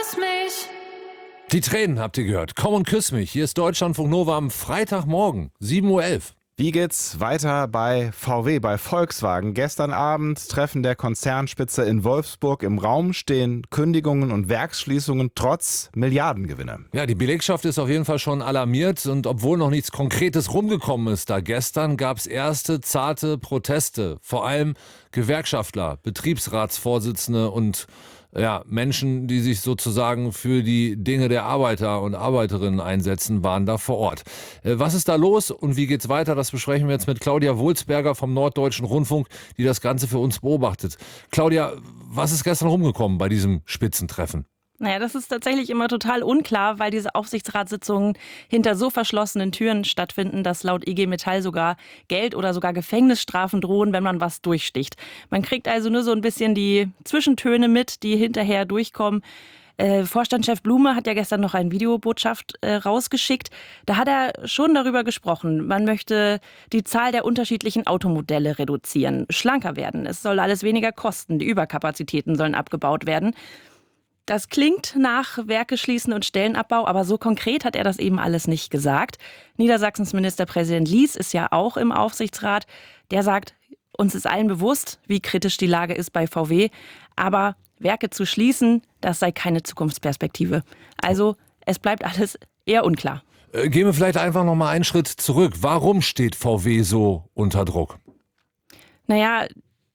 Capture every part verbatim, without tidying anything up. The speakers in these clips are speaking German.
küss mich. Die Tränen habt ihr gehört. Komm und küss mich. Hier ist Deutschlandfunk Nova am Freitagmorgen, sieben Uhr elf. Wie geht's weiter bei V W, bei Volkswagen? Gestern Abend Treffen der Konzernspitze in Wolfsburg. Im Raum stehen Kündigungen und Werksschließungen trotz Milliardengewinne. Ja, die Belegschaft ist auf jeden Fall schon alarmiert und obwohl noch nichts Konkretes rumgekommen ist, da gestern gab es erste zarte Proteste. Vor allem Gewerkschaftler, Betriebsratsvorsitzende und ja, Menschen, die sich sozusagen für die Dinge der Arbeiter und Arbeiterinnen einsetzen, waren da vor Ort. Was ist da los und wie geht's weiter? Das besprechen wir jetzt mit Claudia Wulzberger vom Norddeutschen Rundfunk, die das Ganze für uns beobachtet. Claudia, was ist gestern rumgekommen bei diesem Spitzentreffen? Naja, das ist tatsächlich immer total unklar, weil diese Aufsichtsratssitzungen hinter so verschlossenen Türen stattfinden, dass laut I G Metall sogar Geld oder sogar Gefängnisstrafen drohen, wenn man was durchsticht. Man kriegt also nur so ein bisschen die Zwischentöne mit, die hinterher durchkommen. Äh, Vorstandschef Blume hat ja gestern noch eine Videobotschaft äh, rausgeschickt. Da hat er schon darüber gesprochen. Man möchte die Zahl der unterschiedlichen Automodelle reduzieren, schlanker werden. Es soll alles weniger kosten. Die Überkapazitäten sollen abgebaut werden. Das klingt nach Werke schließen und Stellenabbau, aber so konkret hat er das eben alles nicht gesagt. Niedersachsens Ministerpräsident Lies ist ja auch im Aufsichtsrat. Der sagt, uns ist allen bewusst, wie kritisch die Lage ist bei V W. Aber Werke zu schließen, das sei keine Zukunftsperspektive. Also es bleibt alles eher unklar. Äh, gehen wir vielleicht einfach noch mal einen Schritt zurück. Warum steht V W so unter Druck? Naja,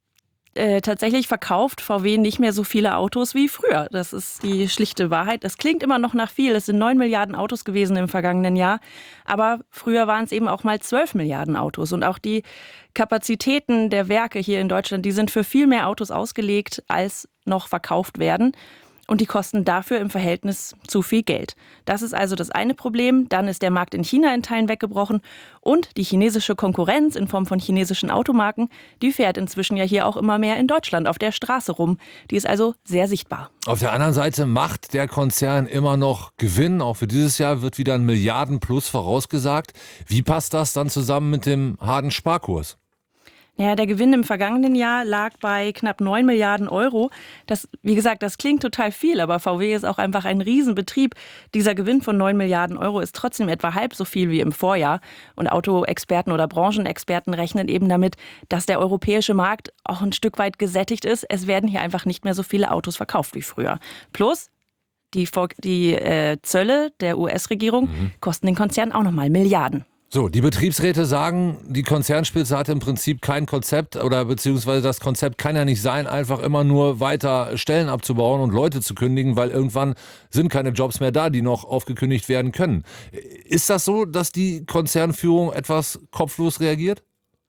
Äh, tatsächlich verkauft V W nicht mehr so viele Autos wie früher. Das ist die schlichte Wahrheit. Das klingt immer noch nach viel. Es sind neun Milliarden Autos gewesen im vergangenen Jahr. Aber früher waren es eben auch mal zwölf Milliarden Autos. Und auch die Kapazitäten der Werke hier in Deutschland, die sind für viel mehr Autos ausgelegt, als noch verkauft werden. Und die kosten dafür im Verhältnis zu viel Geld. Das ist also das eine Problem. Dann ist der Markt in China in Teilen weggebrochen. Und die chinesische Konkurrenz in Form von chinesischen Automarken, die fährt inzwischen ja hier auch immer mehr in Deutschland auf der Straße rum. Die ist also sehr sichtbar. Auf der anderen Seite macht der Konzern immer noch Gewinn. Auch für dieses Jahr wird wieder ein Milliardenplus vorausgesagt. Wie passt das dann zusammen mit dem harten Sparkurs? Ja, der Gewinn im vergangenen Jahr lag bei knapp neun Milliarden Euro. Das, wie gesagt, das klingt total viel, aber V W ist auch einfach ein Riesenbetrieb. Dieser Gewinn von neun Milliarden Euro ist trotzdem etwa halb so viel wie im Vorjahr. Und Autoexperten oder Branchenexperten rechnen eben damit, dass der europäische Markt auch ein Stück weit gesättigt ist. Es werden hier einfach nicht mehr so viele Autos verkauft wie früher. Plus die, die äh, Zölle der U S-Regierung mhm. kosten den Konzern auch nochmal Milliarden. So, die Betriebsräte sagen, die Konzernspitze hat im Prinzip kein Konzept oder beziehungsweise das Konzept kann ja nicht sein, einfach immer nur weiter Stellen abzubauen und Leute zu kündigen, weil irgendwann sind keine Jobs mehr da, die noch aufgekündigt werden können. Ist das so, dass die Konzernführung etwas kopflos reagiert?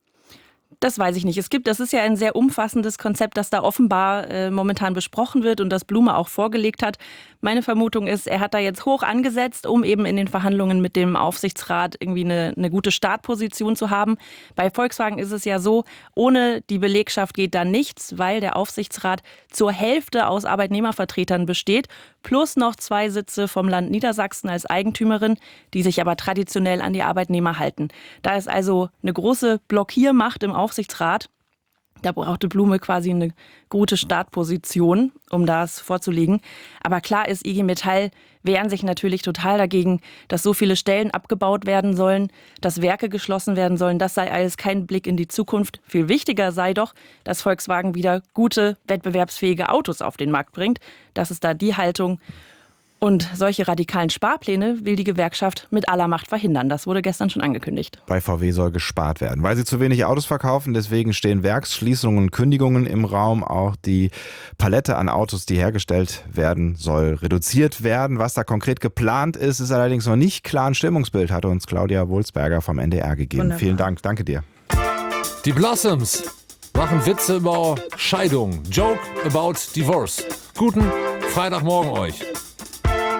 Das weiß ich nicht. Es gibt, das ist ja ein sehr umfassendes Konzept, das da offenbar äh, momentan besprochen wird und das Blume auch vorgelegt hat. Meine Vermutung ist, er hat da jetzt hoch angesetzt, um eben in den Verhandlungen mit dem Aufsichtsrat irgendwie eine, eine gute Startposition zu haben. Bei Volkswagen ist es ja so, ohne die Belegschaft geht da nichts, weil der Aufsichtsrat zur Hälfte aus Arbeitnehmervertretern besteht, plus noch zwei Sitze vom Land Niedersachsen als Eigentümerin, die sich aber traditionell an die Arbeitnehmer halten. Da ist also eine große Blockiermacht im Aufsichtsrat. Da brauchte Blume quasi eine gute Startposition, um das vorzulegen. Aber klar ist, I G Metall wehren sich natürlich total dagegen, dass so viele Stellen abgebaut werden sollen, dass Werke geschlossen werden sollen. Das sei alles kein Blick in die Zukunft. Viel wichtiger sei doch, dass Volkswagen wieder gute, wettbewerbsfähige Autos auf den Markt bringt. Das ist da die Haltung. Und solche radikalen Sparpläne will die Gewerkschaft mit aller Macht verhindern. Das wurde gestern schon angekündigt. Bei V W soll gespart werden, weil sie zu wenig Autos verkaufen. Deswegen stehen Werksschließungen und Kündigungen im Raum. Auch die Palette an Autos, die hergestellt werden, soll reduziert werden. Was da konkret geplant ist, ist allerdings noch nicht klar. Ein Stimmungsbild hat uns Claudia Wulzberger vom N D R gegeben. Wunderbar. Vielen Dank, danke dir. Die Blossoms machen Witze über Scheidung. Joke about divorce. Guten Freitagmorgen euch.